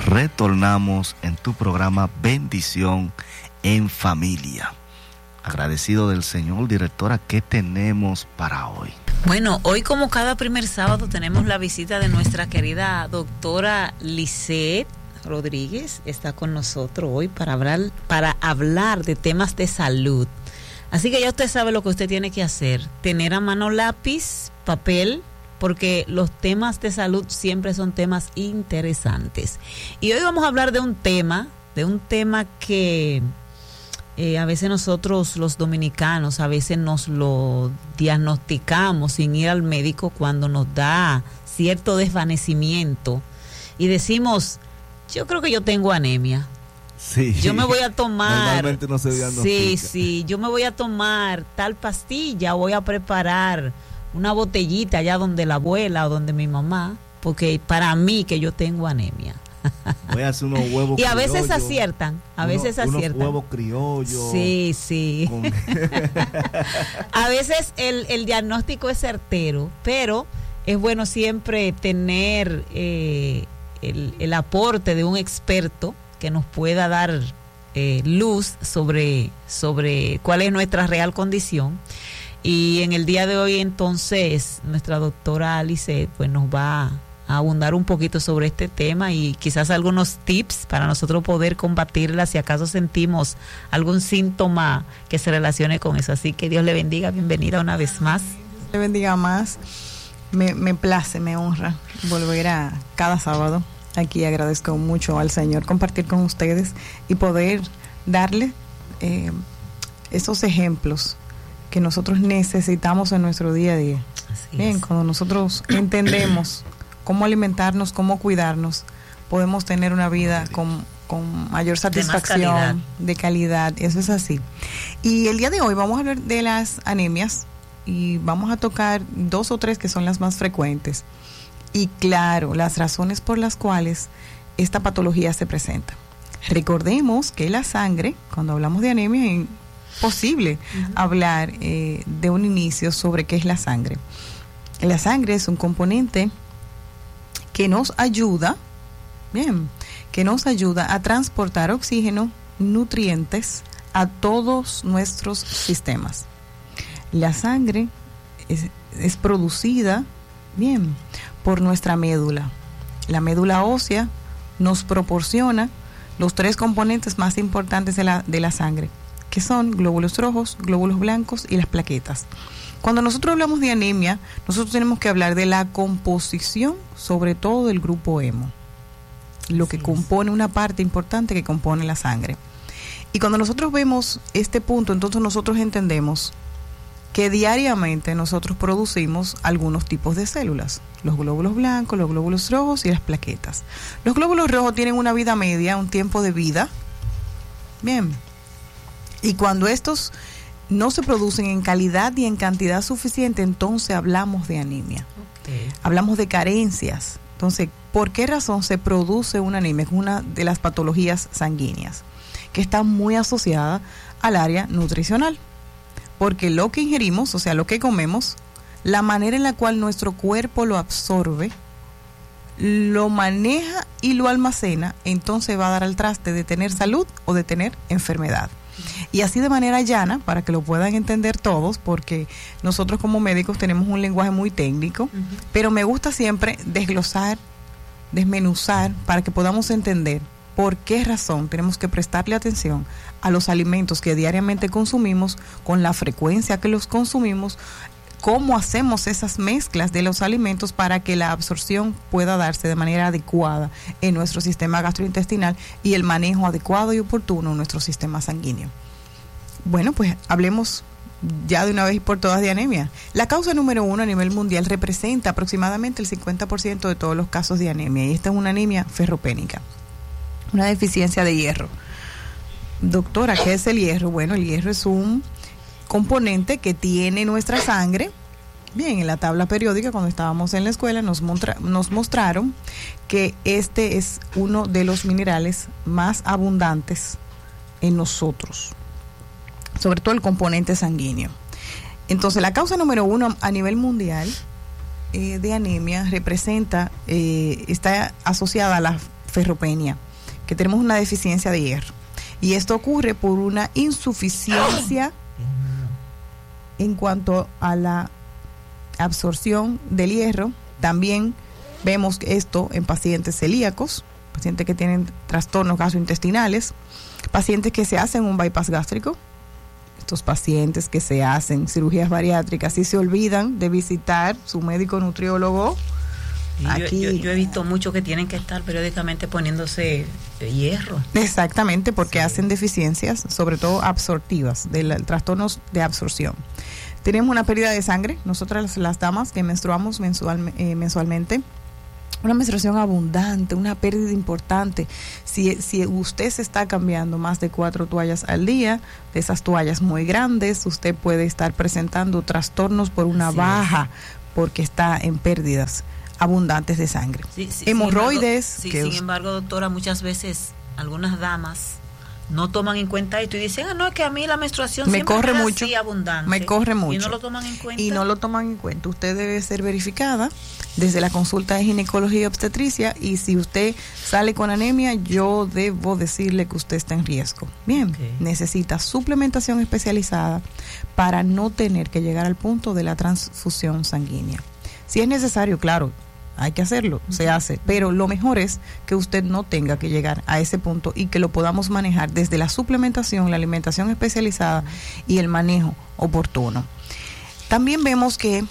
retornamos en tu programa Bendición en Familia. Agradecido del Señor. Directora, ¿qué tenemos para hoy? Bueno, hoy como cada primer sábado tenemos la visita de nuestra querida doctora Lisette Rodríguez. Está con nosotros hoy para hablar de temas de salud. Así que ya usted sabe lo que usted tiene que hacer. Tener a mano lápiz, papel, porque los temas de salud siempre son temas interesantes. Y hoy vamos a hablar de un tema que a veces nosotros los dominicanos, a veces nos lo diagnosticamos sin ir al médico cuando nos da cierto desvanecimiento y decimos, yo creo que yo tengo anemia. Sí. Yo me voy a tomar. Normalmente no se diagnostica. Sí, yo me voy a tomar tal pastilla, voy a preparar una botellita allá donde la abuela o donde mi mamá, porque para mí que yo tengo anemia. Voy a hacer unos huevos y a veces aciertan, unos huevos criollos. Sí. A veces el diagnóstico es certero, pero es bueno siempre tener el aporte de un experto que nos pueda dar luz sobre cuál es nuestra real condición. Y en el día de hoy entonces nuestra doctora Lisette pues nos va a abundar un poquito sobre este tema y quizás algunos tips para nosotros poder combatirla si acaso sentimos algún síntoma que se relacione con eso. Así que Dios le bendiga, bienvenida una vez más. Dios le bendiga más. Me place, me honra volver a cada sábado. Aquí agradezco mucho al Señor compartir con ustedes y poder darle esos ejemplos que nosotros necesitamos en nuestro día a día. Bien, cuando nosotros entendemos cómo alimentarnos, cómo cuidarnos, podemos tener una vida con mayor satisfacción, de calidad. Eso es así. Y el día de hoy vamos a hablar de las anemias y vamos a tocar 2 o 3 que son las más frecuentes. Y claro, las razones por las cuales esta patología se presenta. Recordemos que la sangre, cuando hablamos de anemia, es imposible hablar de un inicio sobre qué es la sangre. La sangre es un componente que nos ayuda, a transportar oxígeno, nutrientes a todos nuestros sistemas. La sangre es producida, por nuestra médula. La médula ósea nos proporciona los 3 componentes más importantes de la sangre, que son glóbulos rojos, glóbulos blancos y las plaquetas. Cuando nosotros hablamos de anemia, nosotros tenemos que hablar de la composición, sobre todo del grupo hemo, lo que compone una parte importante que compone la sangre. Y cuando nosotros vemos este punto, entonces nosotros entendemos que diariamente nosotros producimos algunos tipos de células, los glóbulos blancos, los glóbulos rojos y las plaquetas. Los glóbulos rojos tienen una vida media, un tiempo de vida, y cuando estos no se producen en calidad y en cantidad suficiente, entonces hablamos de anemia. Hablamos de carencias. Entonces, ¿por qué razón se produce una anemia? Es una de las patologías sanguíneas que está muy asociada al área nutricional. Porque lo que ingerimos, o sea, lo que comemos, la manera en la cual nuestro cuerpo lo absorbe, lo maneja y lo almacena, entonces va a dar al traste de tener salud o de tener enfermedad. Y así de manera llana, para que lo puedan entender todos, porque nosotros como médicos tenemos un lenguaje muy técnico, pero me gusta siempre desglosar, desmenuzar, para que podamos entender por qué razón tenemos que prestarle atención a los alimentos que diariamente consumimos, con la frecuencia que los consumimos, cómo hacemos esas mezclas de los alimentos para que la absorción pueda darse de manera adecuada en nuestro sistema gastrointestinal y el manejo adecuado y oportuno en nuestro sistema sanguíneo. Bueno, pues hablemos ya de una vez y por todas de anemia. La causa número 1 a nivel mundial representa aproximadamente el 50% de todos los casos de anemia, y esta es una anemia ferropénica, una deficiencia de hierro. Doctora, ¿qué es el hierro? Bueno, el hierro es un componente que tiene nuestra sangre. Bien, en la tabla periódica, cuando estábamos en la escuela, nos mostraron que este es uno de los minerales más abundantes en nosotros, sobre todo el componente sanguíneo. Entonces, la causa número 1 a nivel mundial de anemia representa, está asociada a la ferropenia, que tenemos una deficiencia de hierro. Y esto ocurre por una insuficiencia en cuanto a la absorción del hierro. También vemos esto en pacientes celíacos, pacientes que tienen trastornos gastrointestinales, pacientes que se hacen un bypass gástrico, estos pacientes que se hacen cirugías bariátricas y se olvidan de visitar su médico nutriólogo. Yo he visto muchos que tienen que estar periódicamente poniéndose hierro. Exactamente, porque hacen deficiencias, sobre todo absortivas, trastornos de absorción. Tenemos una pérdida de sangre, nosotras las damas que menstruamos mensualmente, una menstruación abundante, una pérdida importante. Si usted se está cambiando más de 4 toallas al día, de esas toallas muy grandes, usted puede estar presentando trastornos por una baja, porque está en pérdidas abundantes de sangre. Hemorroides. Sin embargo, doctora, muchas veces algunas damas no toman en cuenta esto y dicen, no, es que a mí la menstruación me corre mucho, abundante. Me corre mucho. Y no lo toman en cuenta. Y no lo toman en cuenta. Usted debe ser verificada desde la consulta de ginecología y obstetricia, y si usted sale con anemia, yo debo decirle que usted está en riesgo. Bien, necesita suplementación especializada para no tener que llegar al punto de la transfusión sanguínea. Si es necesario, claro, hay que hacerlo, se hace, pero lo mejor es que usted no tenga que llegar a ese punto y que lo podamos manejar desde la suplementación, la alimentación especializada y el manejo oportuno. También vemos que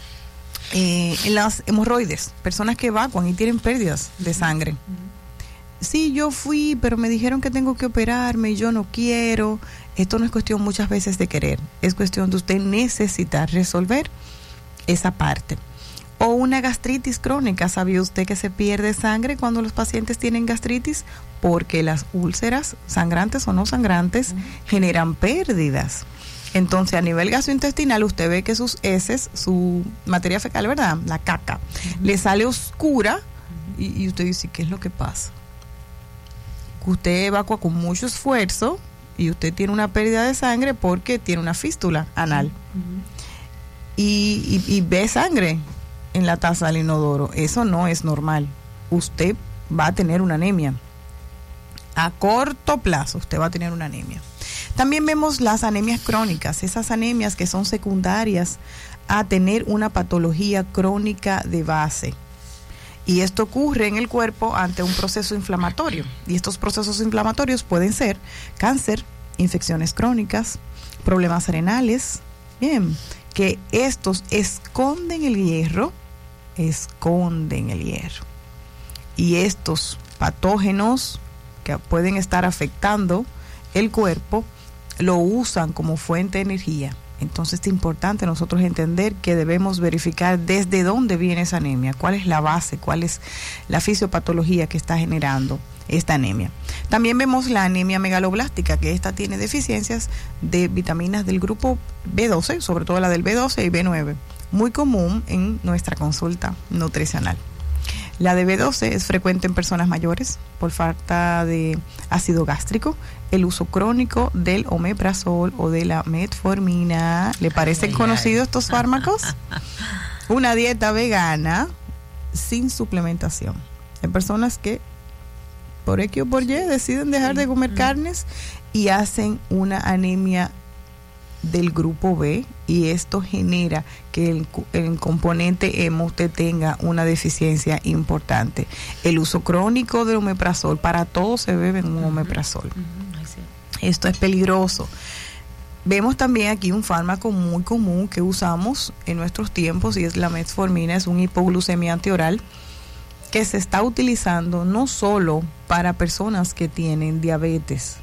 en las hemorroides, personas que evacuan y tienen pérdidas de sangre. Sí, yo fui, pero me dijeron que tengo que operarme y yo no quiero. Esto no es cuestión muchas veces de querer, es cuestión de usted necesitar resolver esa parte. O una gastritis crónica. ¿Sabía usted que se pierde sangre cuando los pacientes tienen gastritis? Porque las úlceras, sangrantes o no sangrantes, generan pérdidas. Entonces, a nivel gastrointestinal, usted ve que sus heces, su materia fecal, ¿verdad? La caca, le sale oscura y usted dice, ¿qué es lo que pasa? Usted evacua con mucho esfuerzo y usted tiene una pérdida de sangre porque tiene una fístula anal. Y ve sangre en la taza del inodoro. Eso no es normal. Usted va a tener una anemia. A corto plazo usted va a tener una anemia. También vemos las anemias crónicas, esas anemias que son secundarias a tener una patología crónica de base. Y esto ocurre en el cuerpo ante un proceso inflamatorio. Y estos procesos inflamatorios pueden ser cáncer, infecciones crónicas, problemas renales. Bien, que estos esconden el hierro. Y estos patógenos que pueden estar afectando el cuerpo lo usan como fuente de energía. Entonces es importante nosotros entender que debemos verificar desde dónde viene esa anemia, cuál es la base, cuál es la fisiopatología que está generando esta anemia. También vemos la anemia megaloblástica, que esta tiene deficiencias de vitaminas del grupo B12, sobre todo la del B12 y B9, muy común en nuestra consulta nutricional. La de B12 es frecuente en personas mayores por falta de ácido gástrico, el uso crónico del omeprazol o de la metformina. ¿Le parecen conocidos estos fármacos? Una dieta vegana sin suplementación. Hay personas que por X o por Y deciden dejar de comer carnes y hacen una anemia del grupo B, y esto genera que el componente hemo usted tenga una deficiencia importante. El uso crónico del omeprazol, para todos se beben un omeprazol. Esto es peligroso. Vemos también aquí un fármaco muy común que usamos en nuestros tiempos y es la metformina. Es un hipoglucemiante oral que se está utilizando no solo para personas que tienen diabetes,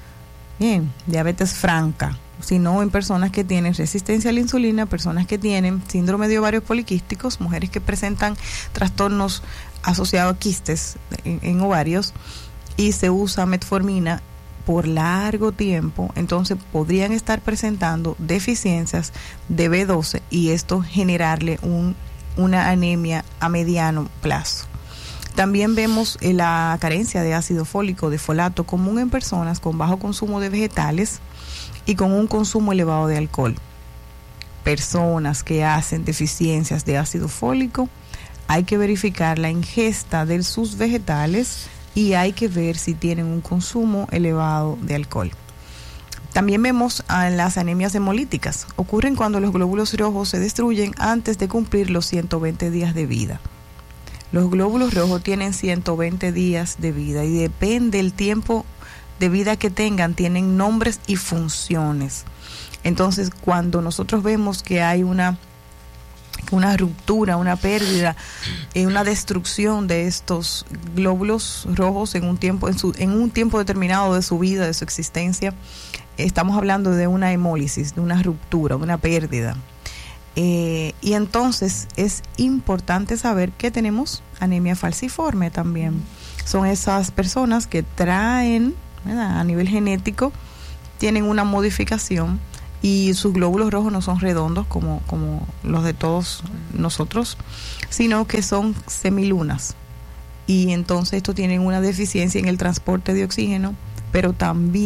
diabetes franca, sino en personas que tienen resistencia a la insulina, personas que tienen síndrome de ovarios poliquísticos, mujeres que presentan trastornos asociados a quistes en ovarios, y se usa metformina por largo tiempo. Entonces podrían estar presentando deficiencias de B12 y esto generarle una anemia a mediano plazo. También vemos la carencia de ácido fólico, de folato, común en personas con bajo consumo de vegetales y con un consumo elevado de alcohol. Personas que hacen deficiencias de ácido fólico, hay que verificar la ingesta de sus vegetales y hay que ver si tienen un consumo elevado de alcohol. También vemos las anemias hemolíticas. Ocurren cuando los glóbulos rojos se destruyen antes de cumplir los 120 días de vida. Los glóbulos rojos tienen 120 días de vida y depende del tiempo de vida que tengan, tienen nombres y funciones. Entonces, cuando nosotros vemos que hay una ruptura, una pérdida, una destrucción de estos glóbulos rojos en un tiempo determinado de su vida, de su existencia, estamos hablando de una hemólisis, de una ruptura, una pérdida. Y entonces es importante saber que tenemos anemia falciforme también. Son esas personas que traen, ¿verdad?, a nivel genético, tienen una modificación y sus glóbulos rojos no son redondos como los de todos nosotros, sino que son semilunas. Y entonces estos tienen una deficiencia en el transporte de oxígeno, pero también